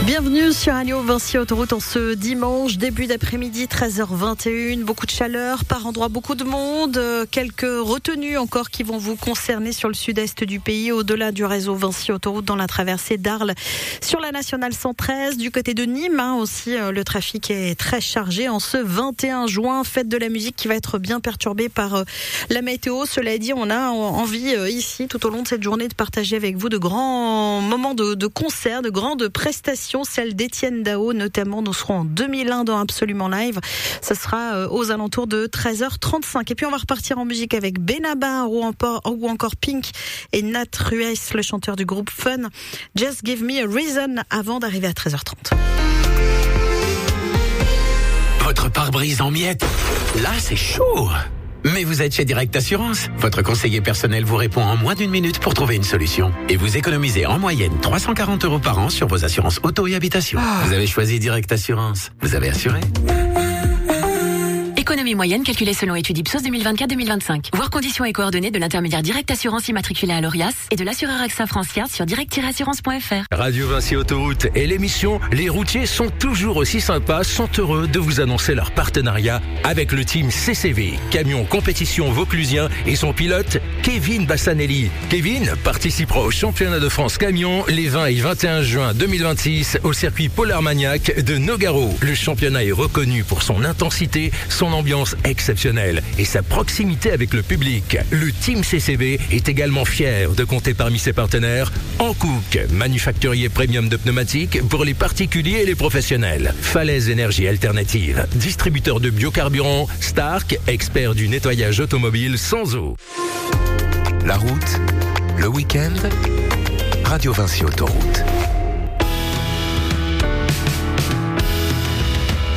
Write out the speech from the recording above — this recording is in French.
Bienvenue sur Radio Vinci Autoroute en ce dimanche, début d'après-midi, 13h21. Beaucoup de chaleur, par endroits beaucoup de monde. Quelques retenues encore qui vont vous concerner sur le sud-est du pays, au-delà du réseau Vinci Autoroute dans la traversée d'Arles. Sur la nationale 113, du côté de Nîmes aussi, le trafic est très chargé en ce 21 juin. Fête de la musique qui va être bien perturbée par la météo. Cela dit, on a envie ici, tout au long de cette journée, de partager avec vous de grands moments de concert, de grandes prestations. Celle d'Étienne Dao notamment. Nous serons en 2001 dans Absolument Live. Ce sera aux alentours de 13h35. Et puis on va repartir en musique avec Benabar ou encore Pink et Nat Ruess, le chanteur du groupe Fun. Just Give Me a Reason avant d'arriver à 13h30. Votre pare-brise en miettes, là c'est chaud. Mais vous êtes chez Direct Assurance. Votre conseiller personnel vous répond en moins d'une minute pour trouver une solution. Et vous économisez en moyenne 340 € par an sur vos assurances auto et habitation. Vous avez choisi Direct Assurance. Vous avez assuré. Économie moyenne calculée selon étude Ipsos 2024-2025. Voir conditions et coordonnées de l'intermédiaire Direct Assurance immatriculé à l'ORIAS et de l'assureur AXA France-Yard sur direct-assurance.fr. Radio Vinci Autoroute et l'émission Les routiers sont toujours aussi sympas, sont heureux de vous annoncer leur partenariat avec le team CCV, camion compétition vauclusien et son pilote Kevin Bassanelli. Kevin participera au championnat de France camion les 20 et 21 juin 2026 au circuit Polar-Maniac de Nogaro. Le championnat est reconnu pour son intensité, son ambiance exceptionnelle et sa proximité avec le public. Le team CCV est également fier de compter parmi ses partenaires Hankook, manufacturier premium de pneumatiques pour les particuliers et les professionnels. Falaise Énergie Alternative, distributeur de biocarburant. Stark, expert du nettoyage automobile sans eau. La route, le week-end, Radio Vinci Autoroute.